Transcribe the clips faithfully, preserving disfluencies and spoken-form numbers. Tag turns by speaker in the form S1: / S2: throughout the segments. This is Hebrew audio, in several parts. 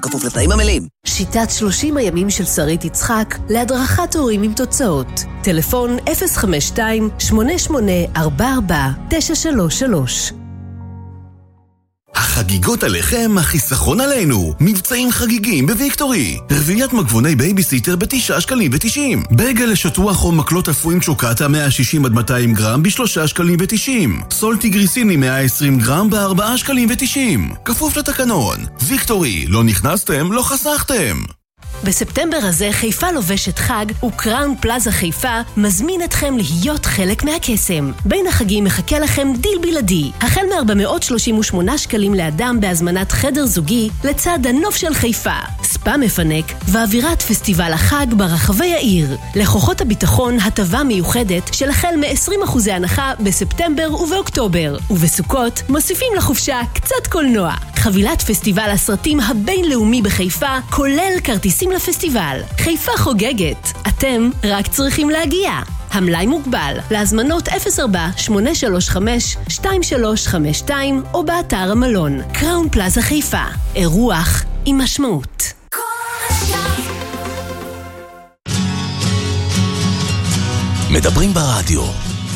S1: כפוף לתנאים המלאים.
S2: שיטת שלושים הימים של שרית יצחק להדרכת הורים עם תוצאות. טלפון אפס חמש שתיים שמונה שמונה ארבע ארבע תשע שלוש שלוש.
S3: החגיגות עליכם, החיסכון עלינו. מבצעים חגיגים בוויקטורי. רביעיית מגבוני בייביסיטר בתשעה שקלים ותשעים. בגל לשטוח או מקלות אפויים שוקטה מאה ושישים עד מאתיים גרם בשלושה שקלים ותשעים. סולטי גריסיני מאה ועשרים גרם בארבעה שקלים ותשעים. כפוף לתקנון. ויקטורי, לא נכנסתם, לא חסכתם.
S2: בספטמבר הזה חיפה לובשת חג, וקראון פלאזה חיפה מזמין אתכם להיות חלק מהקסם. בין החגים מחכה לכם דיל בלעדי. החל מ-ארבע מאות שלושים ושמונה שקלים לאדם בהזמנת חדר זוגי לצד הנוף של חיפה. ספה מפנק ואווירת פסטיבל החג ברחבי העיר. לכוחות הביטחון הטבה מיוחדת של החל מ-עשרים אחוז הנחה בספטמבר ובאוקטובר. ובסוכות מוסיפים לחופשה קצת קולנוע. חבילת פסטיבל הסרטים הבינלאומי בחיפה כולל כרטיסים לפסטיבל. חיפה חוגגת. אתם רק צריכים להגיע. המלאי מוגבל. להזמנות אפס ארבע שמונה שלוש חמש שתיים שלוש חמש שתיים או באתר המלון. קראון פלאזה חיפה. אירוח עם משמעות.
S3: מדברים ברדיו.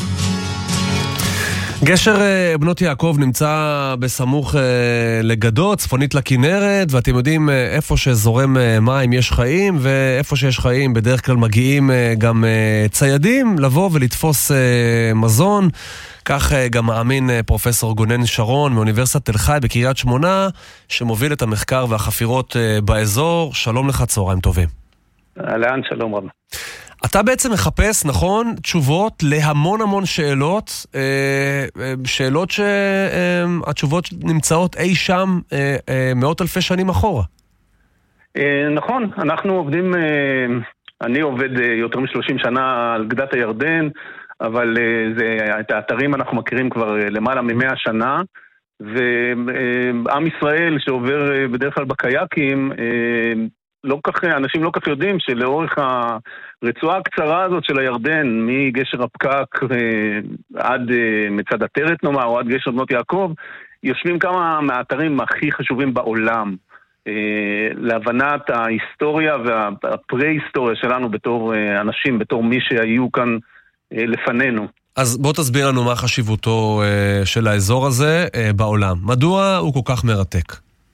S4: גשר בנות יעקב נמצא בסמוך לגדות, צפונית לכנרת, ואתם יודעים איפה שזורם מים יש חיים, ואיפה שיש חיים בדרך כלל מגיעים גם ציידים לבוא ולתפוס מזון. כך גם מאמין פרופסור גונן שרון מאוניברסיטת תל חי בקריית שמונה, שמוביל את המחקר והחפירות באזור. שלום לך, צהריים טובים.
S5: אהלן, שלום רב.
S4: אתה בעצם מחפש, נכון, תשובות להמון המון שאלות, שאלות שהתשובות נמצאות אי שם מאות אלפי שנים אחורה.
S5: נכון, אנחנו עובדים, אני עובד יותר מ-שלושים שנה על גדת הירדן, אבל זה, את האתרים אנחנו מכירים כבר למעלה מ-מאה שנה, ועם ישראל שעובר בדרך כלל בקייקים, לא כך, אנשים לא כך יודעים שלאורך הרצועה הקצרה הזאת של הירדן, מגשר הפקק עד מצד עטרת נאמר, או עד גשר בנות יעקב, יושבים כמה מהאתרים הכי חשובים בעולם, להבנת ההיסטוריה והפרה-היסטוריה שלנו בתור אנשים, בתור מי שהיו כאן לפנינו.
S4: אז בוא תסביר לנו מה חשיבותו של האזור הזה בעולם. מדוע הוא כל כך מרתק?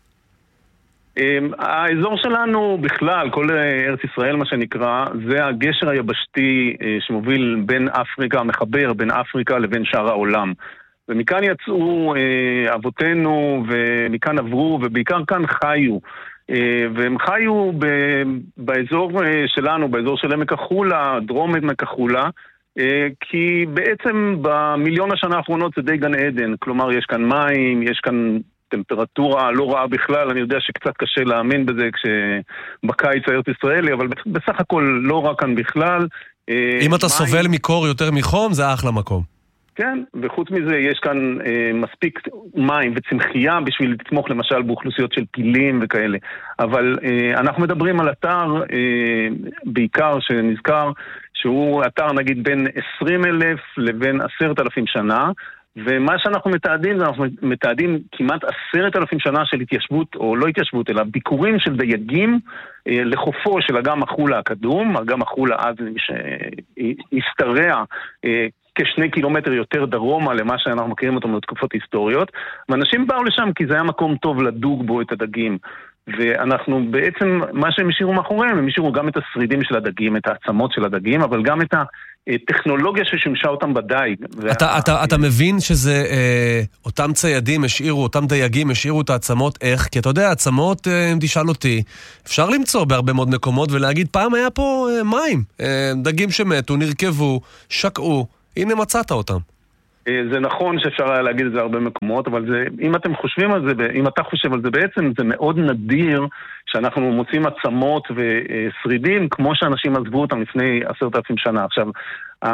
S5: האזור שלנו בכלל, כל ארץ ישראל מה שנקרא, זה הגשר היבשתי שמוביל בין אפריקה, מחבר בין אפריקה לבין שאר העולם. ומכאן יצאו אבותינו ומכאן עברו ובעיקר כאן חיו. והם חיו באזור שלנו, באזור של עמק החולה, דרום עמק החולה, כי בעצם במיליון השנה האחרונות זה די גן עדן. כלומר, יש כאן מים, יש כאן טמפרטורה לא רעה בכלל, אני יודע שקצת קשה להאמין בזה כשבקיץ הארץ ישראלי, אבל בסך הכל לא רע כאן בכלל.
S4: אם אתה סובל מקור יותר מחום, זה אחלה מקום.
S5: כן, וחוץ מזה יש כאן מספיק מים וצמחייה בשביל לתמוך למשל באוכלוסיות של פילים וכאלה. אבל אנחנו מדברים על אתר בעיקר שנזכר, שהוא אתר נגיד בין עשרים אלף לבין עשרת אלפים שנה, ומה שאנחנו מתעדים, אנחנו מתעדים כמעט עשרת אלפים שנה של התיישבות, או לא התיישבות, אלא ביקורים של דייגים אה, לחופו של אגם החולה הקדום. אגם החולה אז שהסתרע אה, כשני קילומטר יותר דרומה למה שאנחנו מכירים אותו מתקופות היסטוריות, ואנשים באו לשם כי זה היה מקום טוב לדוג בו את הדגים. ואנחנו בעצם, מה שהם השאירו מאחוריהם, הם השאירו גם את השרידים של הדגים, את העצמות של הדגים, אבל גם את הטכנולוגיה ששימשה אותם בדייג.
S4: אתה, וה... אתה, אתה מבין שזה, אה, אותם ציידים השאירו, אותם דייגים השאירו את העצמות איך? כי אתה יודע, העצמות, אה, אם תשאל אותי, אפשר למצוא בהרבה מאוד מקומות ולהגיד, פעם היה פה אה, מים, אה, דגים שמתו, נרכבו, שקעו, הנה מצאת אותם.
S5: זה נכון שאפשר היה להגיד את זה הרבה מקומות, אבל זה, אם אתם חושבים על זה, אם אתה חושב על זה בעצם, זה מאוד נדיר שאנחנו מוצאים עצמות ושרידים כמו שאנשים עזבו אותם לפני עשרת אלפים שנה. עכשיו,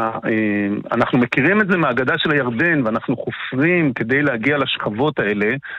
S5: אנחנו מכירים את זה מהאגדה של הירדן, ואנחנו חופרים כדי להגיע לשכבות האלה,